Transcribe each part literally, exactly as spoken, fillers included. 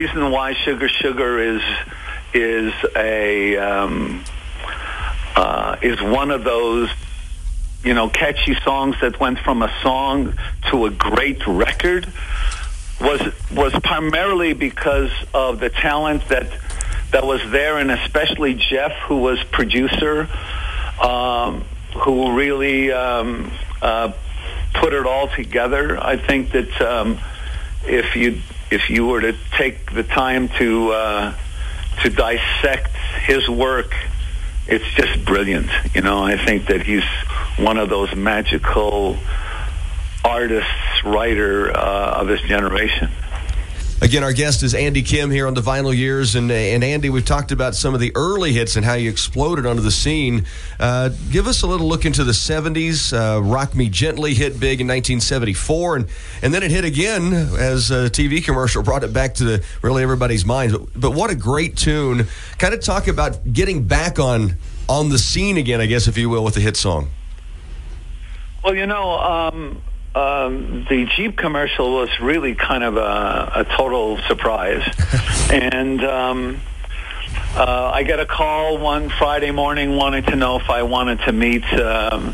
reason why Sugar Sugar is is a um, uh, is one of those, you know, catchy songs that went from a song to a great record was was primarily because of the talent that that was there, and especially Jeff, who was producer, um, who really um, uh, put it all together. I think that um, if you if you were to take the time to uh, to dissect his work, it's just brilliant. You know, I think that he's one of those magical artists, writer uh, of this generation. Again, our guest is Andy Kim here on the Vinyl Years. And, and Andy, we've talked about some of the early hits and how you exploded onto the scene. Uh, give us a little look into the seventies. Uh, Rock Me Gently hit big in nineteen seventy-four, and, and then it hit again as a T V commercial brought it back to the, really everybody's minds. But, but what a great tune. Kind of talk about getting back on, on the scene again, I guess, if you will, with the hit song. Well, you know... Um Um, the Jeep commercial was really kind of a, a total surprise. and um, uh, I got a call one Friday morning wanting to know if I wanted to meet um,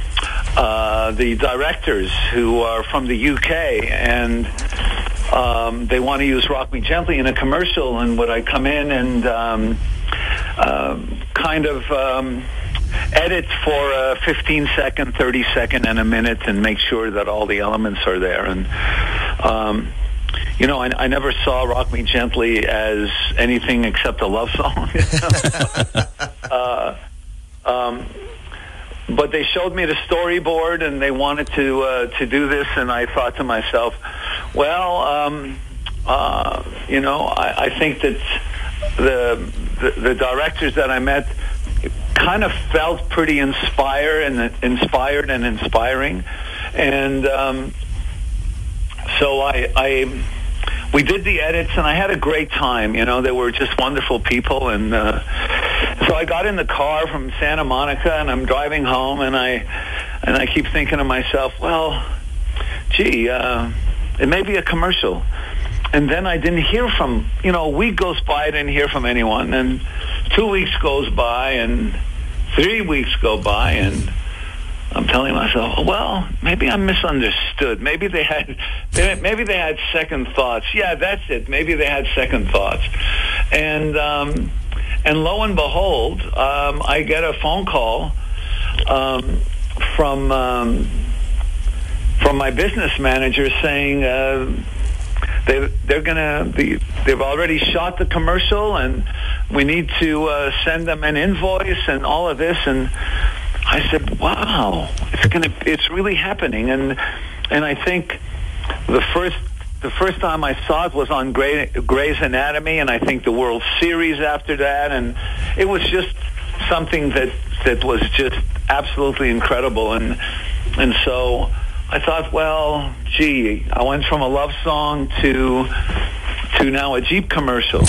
uh, the directors who are from the U K, and um, they want to use Rock Me Gently in a commercial, and would I come in and um, uh, kind of... Um, edit for a fifteen second, thirty second, and a minute, and make sure that all the elements are there. And, um, you know, I, I never saw Rock Me Gently as anything except a love song. uh, um, but they showed me the storyboard, and they wanted to uh, to do this, and I thought to myself, well, um, uh, you know, I, I think that the, the the directors that I met kind of felt pretty inspired and inspired and inspiring, and um, so I, I we did the edits, and I had a great time. You know, they were just wonderful people, and uh, so I got in the car from Santa Monica, and I'm driving home, and I and I keep thinking to myself, well, gee, uh, it may be a commercial. And then I didn't hear from, you know, a week goes by, I didn't hear from anyone. And two weeks goes by, and three weeks go by, and I'm telling myself, well, maybe I'm misunderstood. Maybe they had, maybe they had second thoughts. Yeah, that's it. Maybe they had second thoughts. And um, and lo and behold, um, I get a phone call um, from um, from my business manager saying. Uh, They, they're gonna be. They've already shot the commercial, and we need to uh, send them an invoice and all of this. And I said, "Wow, it's gonna. It's really happening." And and I think the first the first time I saw it was on Grey, Grey's Anatomy, and I think the World Series after that, and it was just something that that was just absolutely incredible. And and so. I thought, well, gee, I went from a love song to to now a Jeep commercial.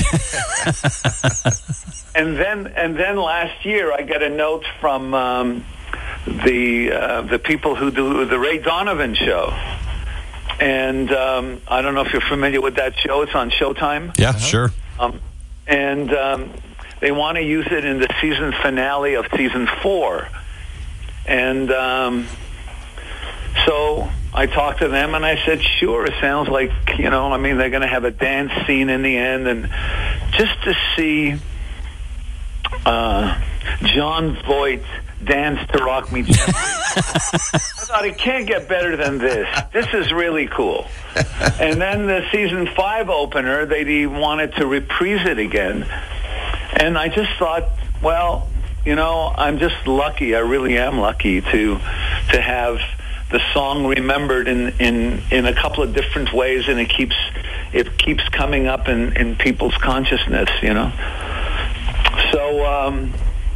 and then and then last year I get a note from um, the uh, the people who do the Ray Donovan show. And um, I don't know if you're familiar with that show. It's on Showtime. Yeah, uh-huh. Sure. Um, and um, they want to use it in the season finale of season four. And... Um, So I talked to them, and I said, sure, it sounds like, you know, I mean, they're going to have a dance scene in the end. And just to see uh, John Voight dance to Rock Me Gently, I thought it can't get better than this. This is really cool. And then the season five opener, they wanted to reprise it again. And I just thought, well, you know, I'm just lucky. I really am lucky to to have... the song remembered in, in, in a couple of different ways, and it keeps it keeps coming up in, in people's consciousness, you know. So, um,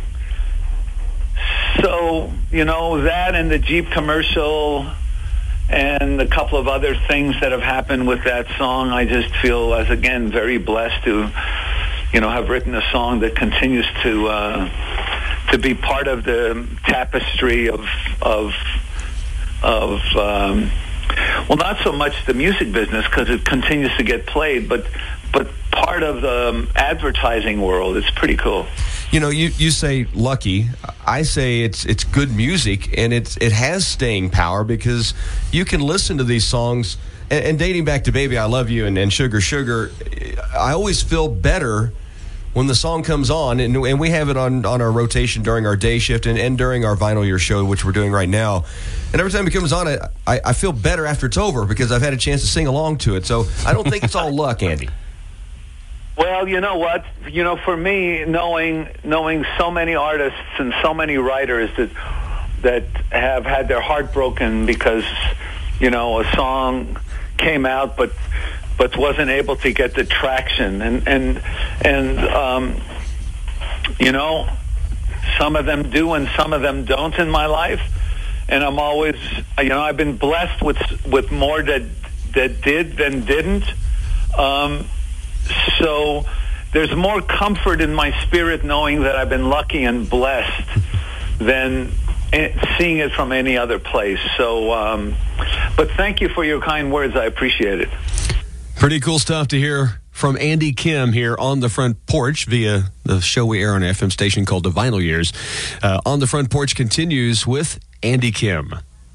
so you know, that and the Jeep commercial and a couple of other things that have happened with that song, I just feel, as again, very blessed to, you know, have written a song that continues to uh, to be part of the tapestry of of of um, well, not so much the music business, because it continues to get played, but but part of the um, advertising world. It's pretty cool. You know, you, you say lucky. I say it's it's good music, and it's it has staying power because you can listen to these songs. And, and dating back to Baby I Love You and, and Sugar Sugar, I always feel better when the song comes on, and, and we have it on, on our rotation during our day shift and, and during our Vinyl Year show, which we're doing right now. And every time it comes on, I, I, I feel better after it's over because I've had a chance to sing along to it. So I don't think it's all luck, Andy. Well, you know what? You know, for me, knowing knowing so many artists and so many writers that that have had their heart broken because, you know, a song came out but but wasn't able to get the traction, and and and um, you know, some of them do and some of them don't in my life, and I'm always, you know, I've been blessed with with more that that did than didn't. Um, So there's more comfort in my spirit knowing that I've been lucky and blessed than seeing it from any other place. So, um, but thank you for your kind words. I appreciate it. Pretty cool stuff to hear from Andy Kim here on the Front Porch via the show we air on an F M station called The Vinyl Years. Uh, on the Front Porch continues with Andy Kim.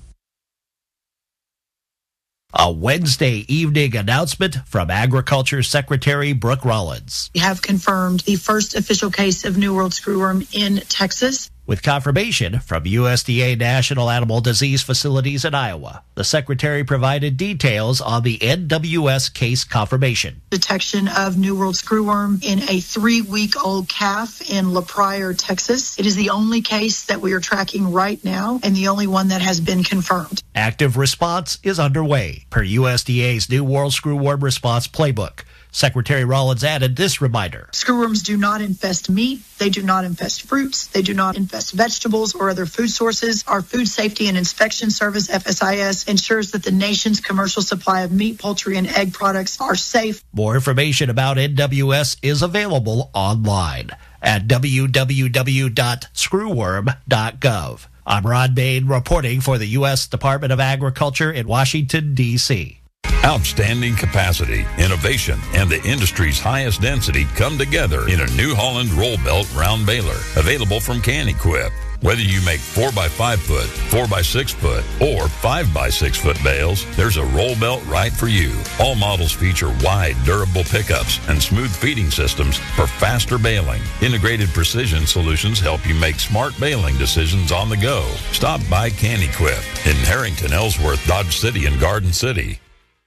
A Wednesday evening announcement from Agriculture Secretary Brooke Rollins. We have confirmed the first official case of New World Screwworm in Texas. With confirmation from U S D A National Animal Disease Facilities in Iowa, the Secretary provided details on the N W S case confirmation. Detection of New World Screwworm in a three-week-old calf in La Pryor, Texas. It is the only case that we are tracking right now and the only one that has been confirmed. Active response is underway per U S D A's New World Screwworm Response Playbook. Secretary Rollins added this reminder. Screwworms do not infest meat. They do not infest fruits. They do not infest vegetables or other food sources. Our Food Safety and Inspection Service, F S I S, ensures that the nation's commercial supply of meat, poultry, and egg products are safe. More information about N W S is available online at w w w dot screwworm dot gov. I'm Ron Bain reporting for the U S Department of Agriculture in Washington, D C Outstanding capacity, innovation, and the industry's highest density come together in a New Holland roll belt round baler, available from Can-Equip. Whether you make four by five foot, four by six foot, or five by six foot bales, there's a roll belt right for you. All models feature wide, durable pickups and smooth feeding systems for faster baling. Integrated precision solutions help you make smart baling decisions on the go. Stop by Can-Equip in Harrington, Ellsworth, Dodge City, and Garden City.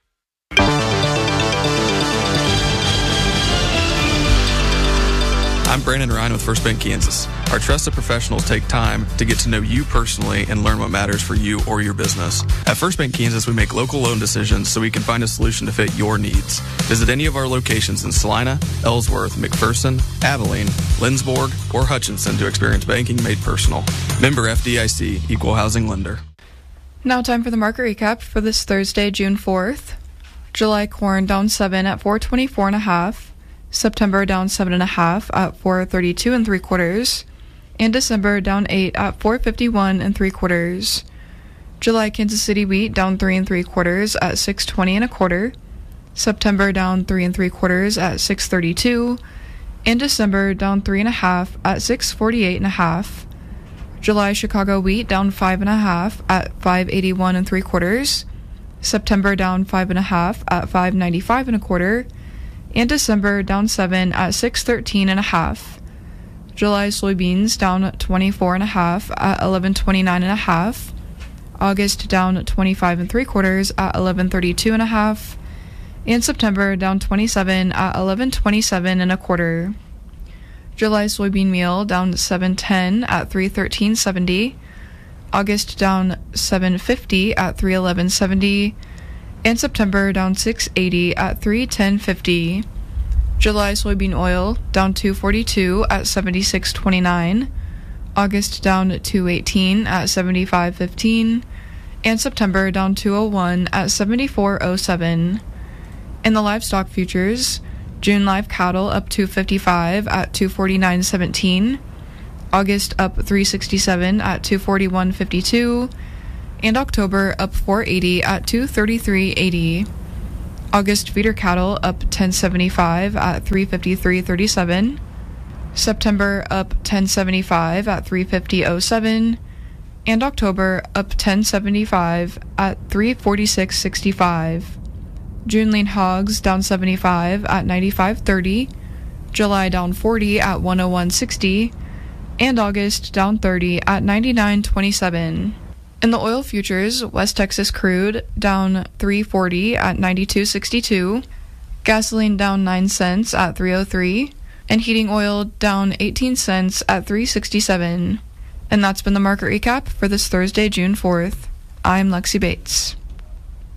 I'm Brandon Ryan with First Bank Kansas. Our trusted professionals take time to get to know you personally and learn what matters for you or your business. At First Bank Kansas, we make local loan decisions so we can find a solution to fit your needs. Visit any of our locations in Salina, Ellsworth, McPherson, Abilene, Lindsborg, or Hutchinson to experience banking made personal. Member F D I C, Equal Housing Lender. Now time for the market recap for this Thursday, June fourth. July corn down seven at four twenty-four and a half. September down seven and a half at four thirty-two and three quarters, and December down eight at four fifty-one and three quarters. July Kansas City wheat down three and three quarters at six twenty and a quarter. September down three and three quarters at six thirty-two, and December down three and a half at six forty-eight and a half. July Chicago wheat down five and a half at five eighty-one and three quarters. September down five and a half at five ninety-five and a quarter. And December down seven at six thirteen and a half. July soybeans down twenty-four and a half at eleven twenty-nine and a half. August down twenty-five and three quarters at eleven thirty-two and a half. And September down twenty-seven at eleven twenty-seven and a quarter. July soybean meal down seven ten at three thirteen seventy. August down seven fifty at three eleven seventy. And September down six eighty at three ten fifty. July soybean oil down two forty-two at seventy-six twenty-nine. August down two eighteen at seventy-five fifteen. And September down two oh one at seventy-four oh seven. In the livestock futures, June live cattle up two fifty-five at two forty-nine seventeen. August up three sixty-seven at two forty-one fifty-two. And October up four eighty at two thirty-three eighty. August feeder cattle up ten seventy-five at three fifty-three thirty-seven. September up ten seventy-five at three fifty oh seven. And October up ten seventy-five at three forty-six sixty-five. June lean hogs down seventy-five at ninety-five thirty. July down forty at one oh one sixty. And August down thirty at ninety-nine twenty-seven. In the oil futures, West Texas crude down three forty at ninety-two sixty-two. Gasoline down nine cents at three oh three. And heating oil down eighteen cents at three sixty-seven. And that's been the market recap for this Thursday, June fourth. I'm Lexi Bates.